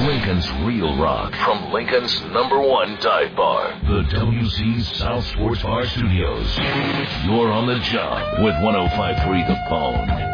Lincoln's Real Rock from Lincoln's #1 dive bar, the WC South Sports Bar Studios. You're on the job with 105.3 The Bone.